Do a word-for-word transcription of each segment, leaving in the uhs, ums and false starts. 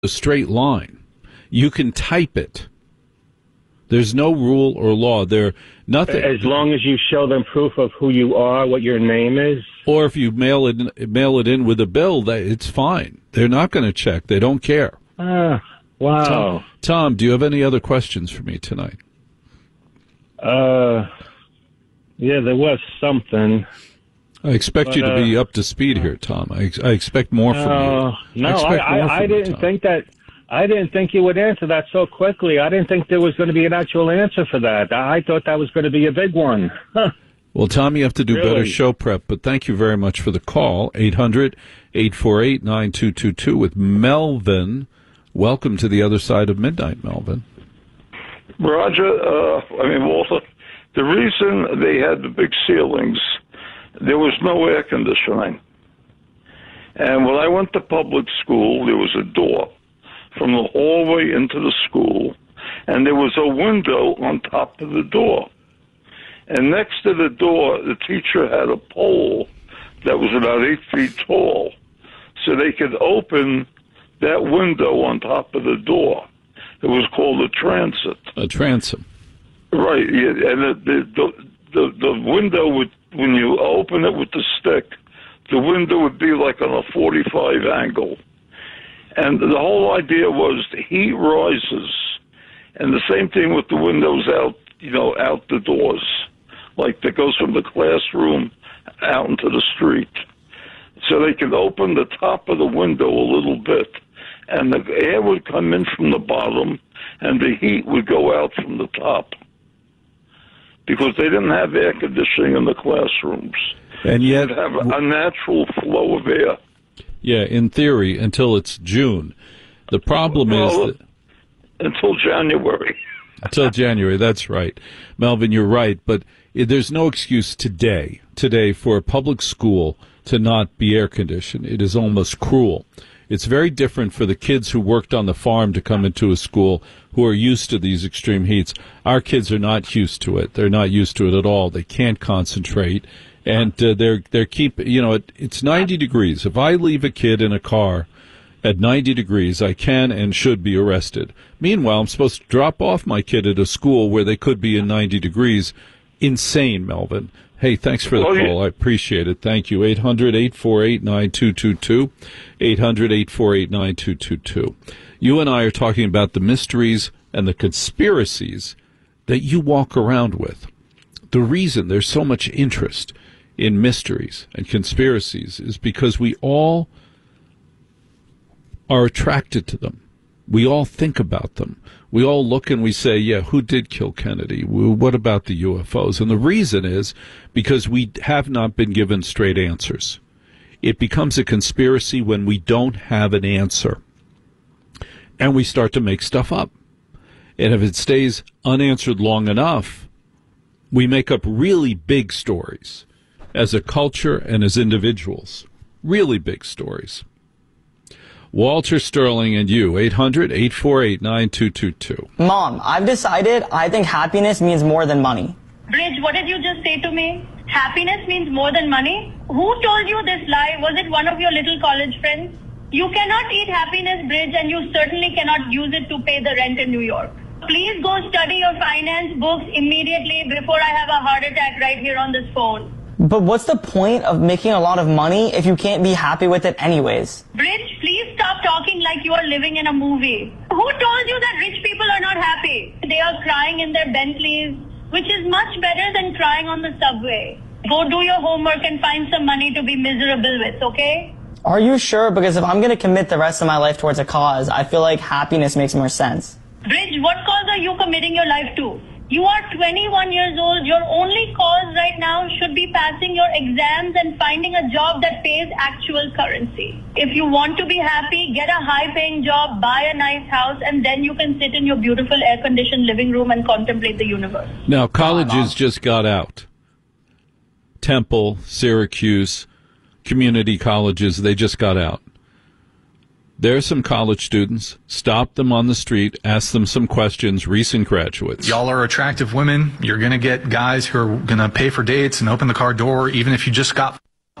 a straight line. You can type it. There's no rule or law. There nothing. As long as you show them proof of who you are, what your name is. Or if you mail it in, mail it in with a bill, that it's fine. They're not going to check. They don't care. Ah, wow. Tom, Tom, do you have any other questions for me tonight? Uh, yeah, there was something. I expect but, you to uh, be up to speed here, Tom. I, ex- I expect more from uh, you. No, I, I, expect I, more I from didn't you, Tom. think that. I didn't think you would answer that so quickly. I didn't think there was going to be an actual answer for that. I thought that was going to be a big one. Well, Tom, you have to do Really? better show prep, but thank you very much for the call. eight hundred, eight four eight, nine two two two with Melvin. Welcome to the other side of midnight, Melvin. Roger, uh, I mean, Walter, the reason they had the big ceilings, there was no air conditioning. And when I went to public school, there was a door from the hallway into the school, and there was a window on top of the door. And next to the door, the teacher had a pole that was about eight feet tall, so they could open that window on top of the door. It was called a transit. A transom. Right, yeah, and the, the, the, the window, would, when you open it with the stick, the window would be like on a forty-five angle. And the whole idea was the heat rises, and the same thing with the windows out, you know, out the doors, like that goes from the classroom out into the street. So they could open the top of the window a little bit, and the air would come in from the bottom, and the heat would go out from the top, because they didn't have air conditioning in the classrooms. And yet, you'd have a natural flow of air. Yeah, in theory, until it's June. The problem well, is that until January. Until January, that's right. Melvin, you're right, but there's no excuse today, today for a public school to not be air conditioned. It is almost cruel. It's very different for the kids who worked on the farm to come into a school who are used to these extreme heats. Our kids are not used to it. They're not used to it at all. They can't concentrate. And uh, they're they're keep you know it, it's ninety degrees. If I leave a kid in a car at ninety degrees, I can and should be arrested. Meanwhile, I'm supposed to drop off my kid at a school where they could be in ninety degrees. Insane, Melvin. Hey, thanks for the oh, call. Yeah. I appreciate it. Thank you. eight hundred, eight four eight, nine two two two. eight hundred, eight four eight, nine two two two. You and I are talking about the mysteries and the conspiracies that you walk around with. The reason there's so much interest in mysteries and conspiracies is because we all are attracted to them. We all think about them. We all look and we say, yeah, who did kill Kennedy? What about the U F Os? And the reason is because we have not been given straight answers. It becomes a conspiracy when we don't have an answer. And we start to make stuff up. And if it stays unanswered long enough, we make up really big stories as a culture and as individuals. Really big stories. Walter Sterling and you, eight hundred, eight four eight, nine two two two. Mom, I've decided I think happiness means more than money. Bridge, what did you just say to me? Happiness means more than money? Who told you this lie? Was it one of your little college friends? You cannot eat happiness, Bridge, and you certainly cannot use it to pay the rent in New York. Please go study your finance books immediately before I have a heart attack right here on this phone. But what's the point of making a lot of money if you can't be happy with it anyways? Bridge, please stop talking like you are living in a movie. Who told you that rich people are not happy? They are crying in their Bentleys, which is much better than crying on the subway. Go do your homework and find some money to be miserable with, okay? Are you sure? Because if I'm going to commit the rest of my life towards a cause, I feel like happiness makes more sense. Bridge, what cause are you committing your life to? You are twenty-one years old. Your only cause right now should be passing your exams and finding a job that pays actual currency. If you want to be happy, get a high-paying job, buy a nice house, and then you can sit in your beautiful air-conditioned living room and contemplate the universe. Now, colleges just got out. Temple, Syracuse, community colleges, they just got out. There's some college students. Stop them on the street. Ask them some questions. Recent graduates. Y'all are attractive women. You're going to get guys who are going to pay for dates and open the car door, even if you just got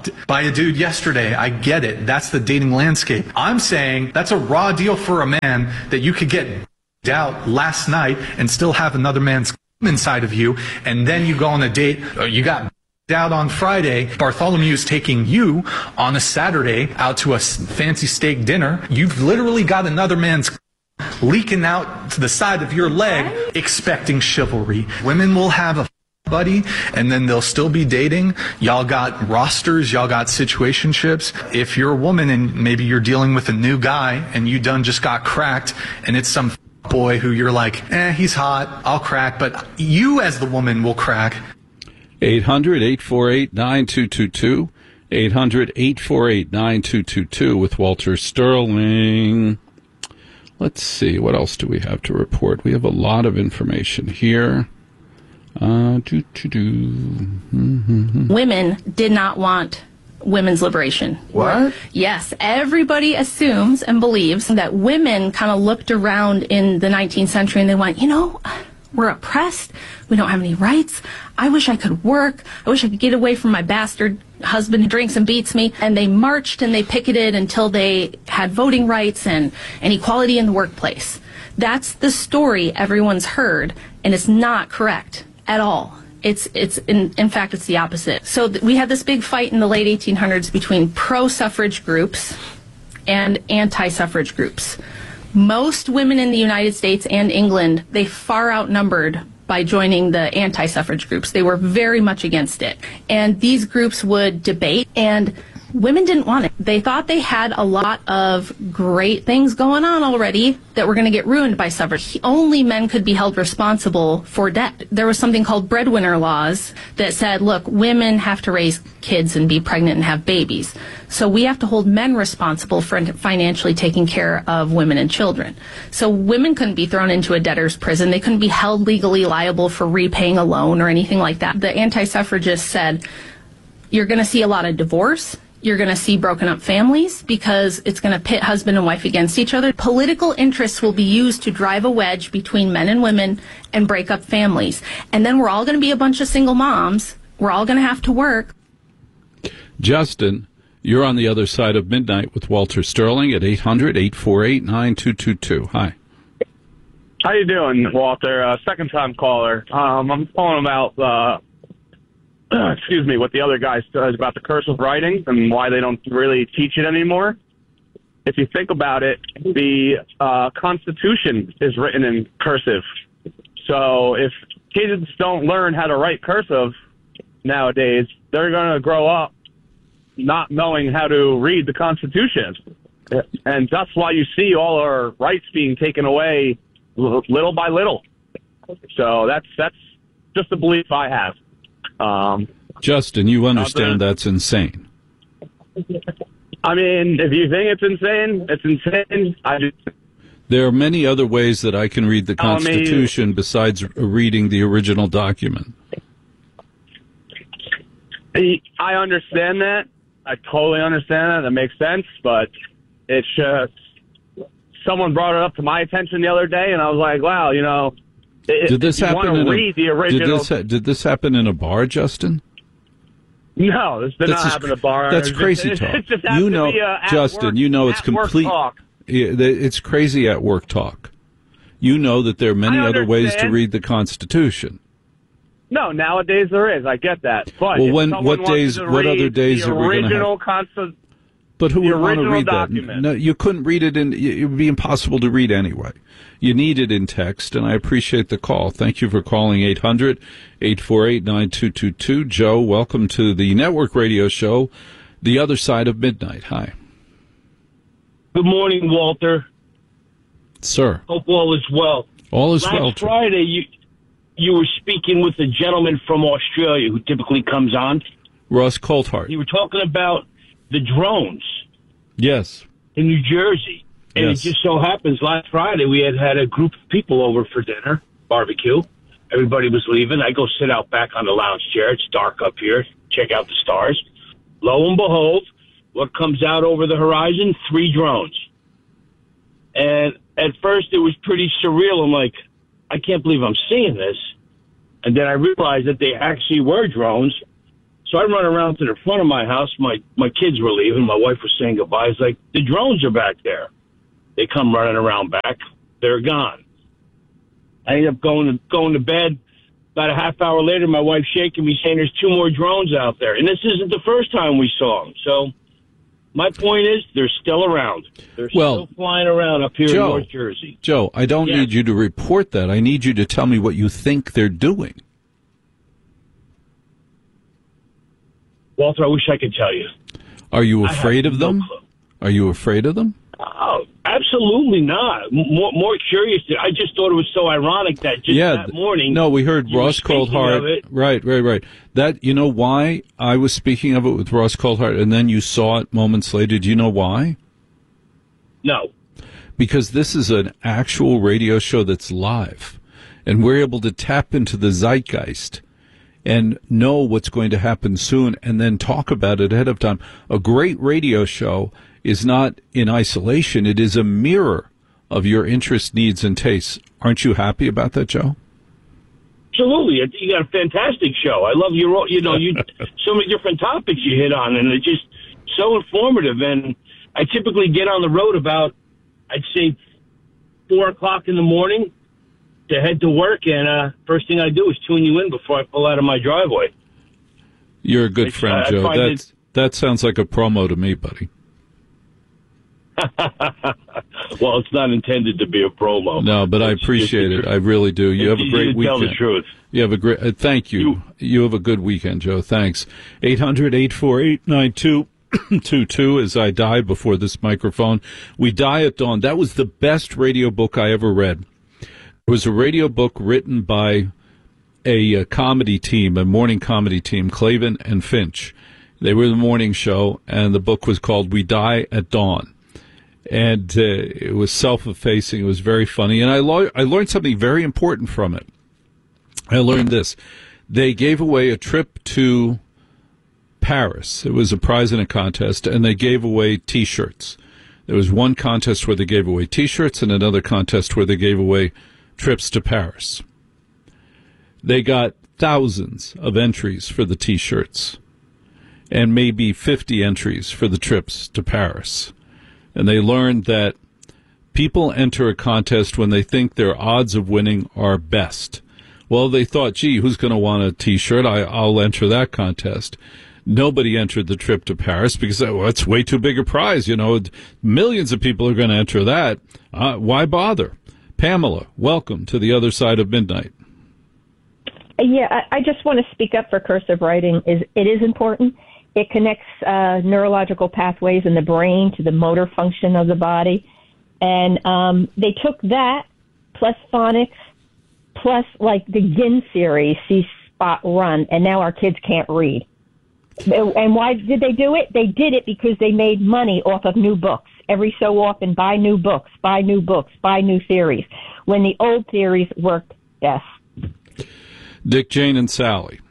by a dude yesterday. I get it. That's the dating landscape. I'm saying that's a raw deal for a man that you could get out last night and still have another man's inside of you, and then you go on a date, or you got out on Friday, Bartholomew's taking you on a Saturday out to a fancy steak dinner. You've literally got another man's leaking out to the side of your leg, right? Expecting chivalry. Women will have a buddy, and then they'll still be dating. Y'all got rosters, y'all got situationships. If you're a woman and maybe you're dealing with a new guy and you done just got cracked, and it's some boy who you're like, eh, he's hot, I'll crack, but you as the woman will crack. eight hundred, eight four eight, nine two two two. eight hundred, eight four eight, nine two two two with Walter Sterling. Let's see, what else do we have to report? We have a lot of information here. Uh, doo, doo, doo. Mm-hmm. Women did not want women's liberation. What? Yes. Everybody assumes and believes that women kind of looked around in the nineteenth century and they went, you know, we're oppressed. We don't have any rights. I wish I could work. I wish I could get away from my bastard husband who drinks and beats me. And they marched and they picketed until they had voting rights and, and equality in the workplace. That's the story everyone's heard, and it's not correct at all. It's, it's in, in fact, it's the opposite. So th- we had this big fight in the late eighteen hundreds between pro-suffrage groups and anti-suffrage groups. Most women in the United States and England, they far outnumbered by joining the anti-suffrage groups. They were very much against it. And these groups would debate, and women didn't want it. They thought they had a lot of great things going on already that were going to get ruined by suffrage. Only men could be held responsible for debt. There was something called breadwinner laws that said, look, women have to raise kids and be pregnant and have babies. So we have to hold men responsible for financially taking care of women and children. So women couldn't be thrown into a debtor's prison. They couldn't be held legally liable for repaying a loan or anything like that. The anti-suffragists said, you're going to see a lot of divorce. You're going to see broken up families because it's going to pit husband and wife against each other. Political interests will be used to drive a wedge between men and women and break up families. And then we're all going to be a bunch of single moms. We're all going to have to work. Justin, you're on the other side of midnight with Walter Sterling at eight hundred, eight four eight, nine two two two. Hi. How you doing, Walter? Uh, second time caller. Um, I'm calling about... Uh, excuse me, what the other guy says about the cursive writing and why they don't really teach it anymore. If you think about it, the uh, Constitution is written in cursive. So if kids don't learn how to write cursive nowadays, they're going to grow up not knowing how to read the Constitution. And that's why you see all our rights being taken away little by little. So that's that's just a belief I have. Um, Justin, you understand that's insane. I mean, if you think it's insane, it's insane. I just, there are many other ways that I can read the Constitution I mean, besides reading the original document. I understand that. I totally understand that. That makes sense. But it's just, someone brought it up to my attention the other day, and I was like, wow, you know, Did this happen in a, the original... did, this, did this happen in a bar, Justin? No, this did that's not happen in a bar. That's it's crazy just, talk. It just you know, to be, uh, Justin, work, you know it's complete. It's crazy at work talk. You know that there are many other ways to read the Constitution. No, nowadays there is. I get that. But well, when what days? What other days are we going to have? Consti- But who would want to read document. that? No, you couldn't read it in. It would be impossible to read anyway. You need it in text, and I appreciate the call. Thank you for calling eight hundred, eight four eight, nine two two two. Joe, welcome to the network radio show, The Other Side of Midnight. Hi. Good morning, Walter. Sir. Hope all is well. All is Last well. Last Friday, you you were speaking with a gentleman from Australia who typically comes on. Ross Coulthart. You were talking about the drones. Yes. In New Jersey. And yes. It just so happens last Friday we had had a group of people over for dinner, barbecue. Everybody was leaving. I go sit out back on the lounge chair. It's dark up here. Check out the stars. Lo and behold, what comes out over the horizon? Three drones. And at first it was pretty surreal. I'm like, I can't believe I'm seeing this. And then I realized that they actually were drones. So I run around to the front of my house. My my kids were leaving. My wife was saying goodbye. It's like, the drones are back there. They come running around back. They're gone. I end up going to, going to bed. About a half hour later, my wife's shaking me, saying there's two more drones out there. And this isn't the first time we saw them. So my point is, they're still around. They're well, still flying around up here Joe, in North Jersey. Joe, I don't yes. need you to report that. I need you to tell me what you think they're doing. Walter, I wish I could tell you. Are you afraid of no them? clue. Are you afraid of them? Oh, absolutely not. More, more curious. I just thought it was so ironic that just yeah, that morning. No, we heard Ross Coldhart. It. Right, right, right. That, you know why I was speaking of it with Ross Coldhart, and then you saw it moments later. Do you know why? No. Because this is an actual radio show that's live, and we're able to tap into the zeitgeist and know what's going to happen soon and then talk about it ahead of time. A great radio show is not in isolation. It is a mirror of your interests, needs, and tastes. Aren't you happy about that, Joe? Absolutely. You got a fantastic show. I love your, you know, you so many different topics you hit on, and it's just so informative. And I typically get on the road about, I'd say, four o'clock in the morning to head to work, and uh, first thing I do is tune you in before I pull out of my driveway. You're a good It's, friend, uh, Joe. That's, it... That sounds like a promo to me, buddy. Well, it's not intended to be a promo. No, but I appreciate it. I really do. You have a great weekend. Tell the truth. You have a great. Uh, thank you. you. You have a good weekend, Joe. Thanks. Eight hundred eight four eight nine two two two. As I die before this microphone, We Die at Dawn. That was the best radio book I ever read. It was a radio book written by a, a comedy team, a morning comedy team, Clavin and Finch. They were the morning show, and the book was called We Die at Dawn. And uh, it was self-effacing. It was very funny. And I, lo- I learned something very important from it. I learned this. They gave away a trip to Paris. It was a prize in a contest, and they gave away T-shirts. There was one contest where they gave away T-shirts and another contest where they gave away trips to Paris. They got thousands of entries for the T-shirts and maybe fifty entries for the trips to Paris. And they learned that people enter a contest when they think their odds of winning are best. Well, they thought, gee, who's going to want a T-shirt? I, I'll enter that contest. Nobody entered the trip to Paris because well, it's way too big a prize. You know, millions of people are going to enter that. Uh, why bother? Pamela, welcome to the other side of midnight. Yeah, I, I just want to speak up for cursive writing. Is It is important. It connects uh, neurological pathways in the brain to the motor function of the body. And um, they took that plus phonics plus like the Ginn series, See Spot Run, and now our kids can't read. And why did they do it? They did it because they made money off of new books. Every so often, buy new books, buy new books, buy new theories, when the old theories worked best. Dick, Jane, and Sally.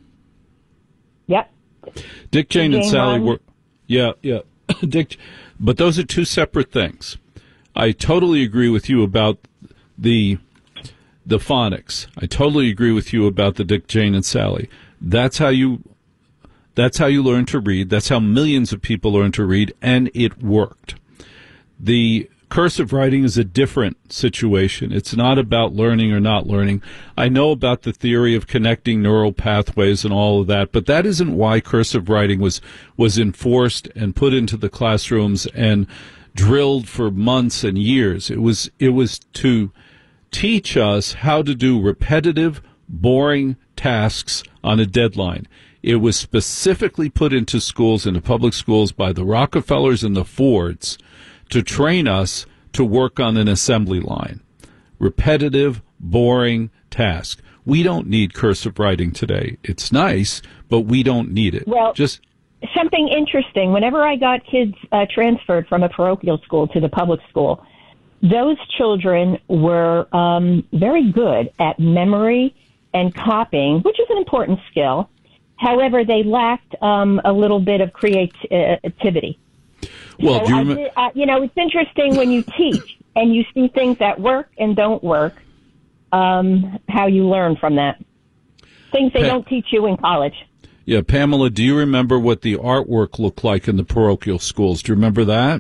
Yep. Dick, Jane, Jane and Sally Run. were, yeah, yeah. Dick, but those are two separate things. I totally agree with you about the the phonics. I totally agree with you about the Dick, Jane, and Sally. That's how you. That's how you learn to read. That's how millions of people learn to read, and it worked. The cursive writing is a different situation. It's not about learning or not learning. I know about the theory of connecting neural pathways and all of that, but that isn't why cursive writing was, was enforced and put into the classrooms and drilled for months and years. It was, it was to teach us how to do repetitive, boring tasks on a deadline. It was specifically put into schools, into public schools, by the Rockefellers and the Fords to train us to work on an assembly line. Repetitive, boring task. We don't need cursive writing today. It's nice, but we don't need it. Well, just something interesting. Whenever I got kids uh, transferred from a parochial school to the public school, those children were um, very good at memory and copying, which is an important skill. However, they lacked um, a little bit of creativity. Well, so do you, I rem- did, uh, you know, it's interesting when you teach and you see things that work and don't work, um, how you learn from that. Things they Pat, don't teach you in college. Yeah, Pamela, do you remember what the artwork looked like in the parochial schools? Do you remember that?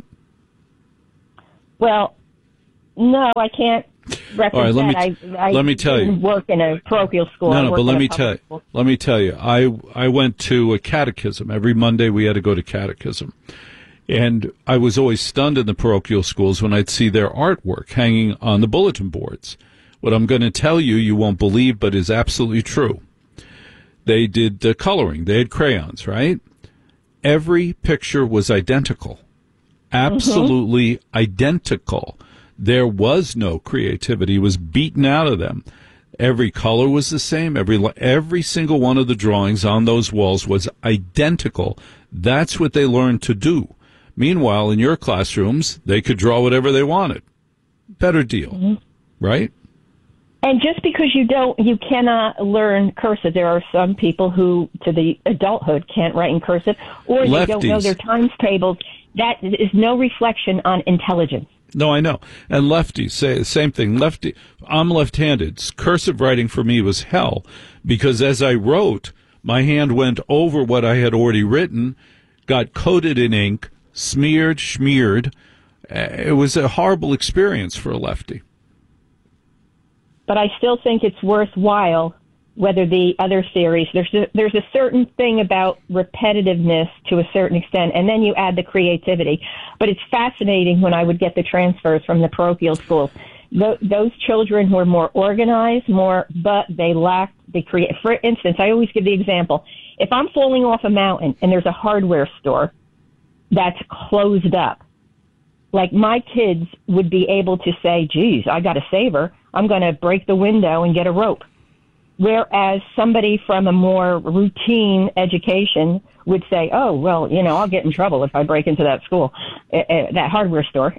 Well, no, I can't reference All right, let that. me, I, I let me tell didn't you. work in a parochial school. No, I no, worked but let in a me public tell school. let me tell you. I I went to a catechism. Every Monday we had to go to catechism. And I was always stunned in the parochial schools when I'd see their artwork hanging on the bulletin boards. What I'm going to tell you, you won't believe, but is absolutely true. They did uh, coloring. They had crayons, right? Every picture was identical. Absolutely mm-hmm. identical. There was no creativity. It was beaten out of them. Every color was the same. Every every single one of the drawings on those walls was identical. That's what they learned to do. Meanwhile, in your classrooms, they could draw whatever they wanted. Better deal, mm-hmm. right? And just because you don't, you cannot learn cursive. There are some people who, to the adulthood, can't write in cursive, or Lefties. They don't know their times tables. That is no reflection on intelligence. No, I know. And lefties say the same thing. Lefty, I'm left-handed. Cursive writing for me was hell because as I wrote, my hand went over what I had already written, got coated in ink, smeared, smeared. It was a horrible experience for a lefty. But I still think it's worthwhile, whether the other theories, there's a, there's a certain thing about repetitiveness to a certain extent, and then you add the creativity. But it's fascinating when I would get the transfers from the parochial schools. Th- those children who are more organized, more, but they lack the create. For instance, I always give the example. If I'm falling off a mountain and there's a hardware store that's closed up, like my kids would be able to say, geez, I got a saver. I'm going to break the window and get a rope. Whereas somebody from a more routine education would say, oh, well, you know, I'll get in trouble if I break into that school, uh, uh, that hardware store.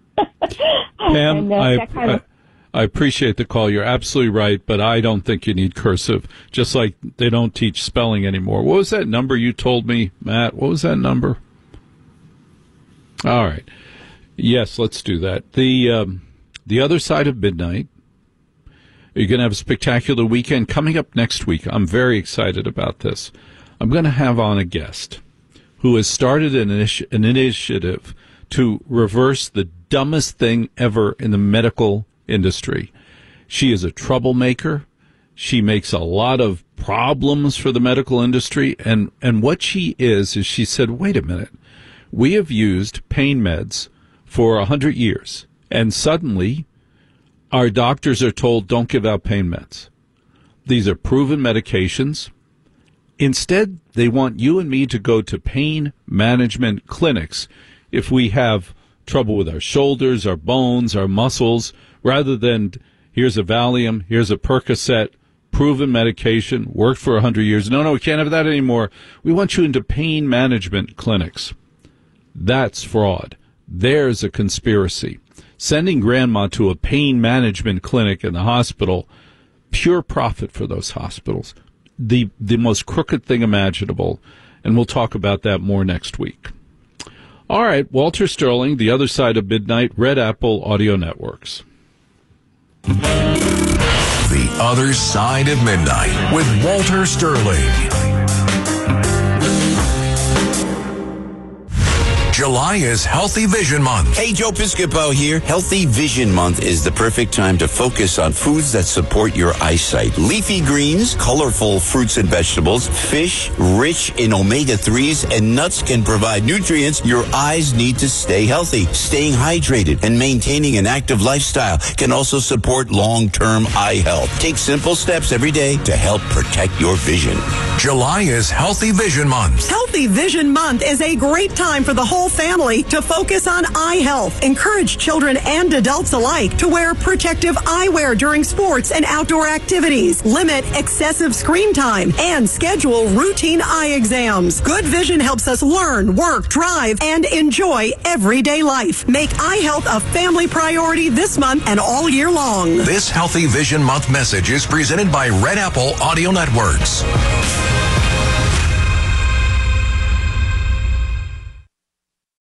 Pam, and, uh, I, kind of- I, I appreciate the call. You're absolutely right, but I don't think you need cursive, just like they don't teach spelling anymore. What was that number you told me, Matt? What was that number? All right. Yes, let's do that. The um, the other side of midnight. You're going to have a spectacular weekend coming up next week. I'm very excited about this. I'm going to have on a guest who has started an, initi- an initiative to reverse the dumbest thing ever in the medical industry. She is a troublemaker. She makes a lot of problems for the medical industry. And, and what she is, is she said, wait a minute. We have used pain meds for a hundred years, and suddenly our doctors are told don't give out pain meds. These are proven medications. Instead, they want you and me to go to pain management clinics if we have trouble with our shoulders, our bones, our muscles, rather than here's a Valium, here's a Percocet, proven medication, worked for a hundred years. No, no, we can't have that anymore. We want you into pain management clinics. That's fraud. There's a conspiracy. Sending grandma to a pain management clinic in the hospital, pure profit for those hospitals. The the most crooked thing imaginable. And we'll talk about that more next week. All right, Walter Sterling, The Other Side of Midnight, Red Apple Audio Networks. The Other Side of Midnight with Walter Sterling. July is Healthy Vision Month. Hey, Joe Piscopo here. Healthy Vision Month is the perfect time to focus on foods that support your eyesight. Leafy greens, colorful fruits and vegetables, fish rich in omega threes, and nuts can provide nutrients your eyes need to stay healthy. Staying hydrated and maintaining an active lifestyle can also support long-term eye health. Take simple steps every day to help protect your vision. July is Healthy Vision Month. Healthy Vision Month is a great time for the whole family to focus on eye health. Encourage children and adults alike to wear protective eyewear during sports and outdoor activities. Limit excessive screen time and schedule routine eye exams. Good vision helps us learn, work, drive, and enjoy everyday life. Make eye health a family priority this month and all year long. This Healthy Vision Month message is presented by Red Apple Audio Networks.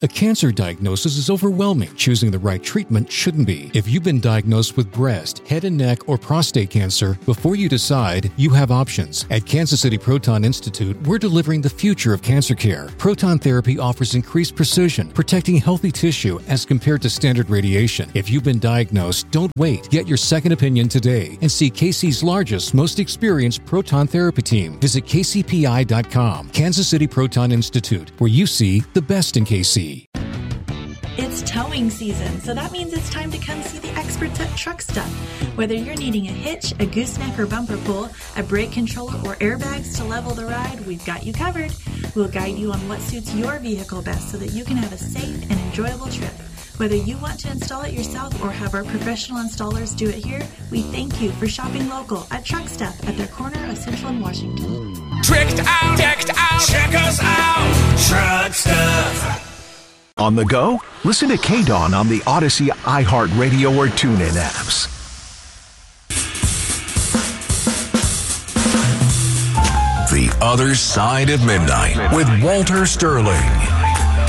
A cancer diagnosis is overwhelming. Choosing the right treatment shouldn't be. If you've been diagnosed with breast, head and neck, or prostate cancer, before you decide, you have options. At Kansas City Proton Institute, we're delivering the future of cancer care. Proton therapy offers increased precision, protecting healthy tissue as compared to standard radiation. If you've been diagnosed, don't wait. Get your second opinion today and see K C's largest, most experienced proton therapy team. Visit K C P I dot com. Kansas City Proton Institute, where you see the best in K C. It's towing season, so that means it's time to come see the experts at Truck Stuff. Whether you're needing a hitch, a gooseneck or bumper pull, a brake controller, or airbags to level the ride, we've got you covered. We'll guide you on what suits your vehicle best so that you can have a safe and enjoyable trip. Whether you want to install it yourself or have our professional installers do it here, we thank you for shopping local at Truck Stuff at their corner of Central and Washington. Tricked out, decked out, check us out, Truck Stuff. On the go? Listen to K-Dawn on the Odyssey, iHeartRadio, or TuneIn apps. The Other Side of Midnight with Walter Sterling.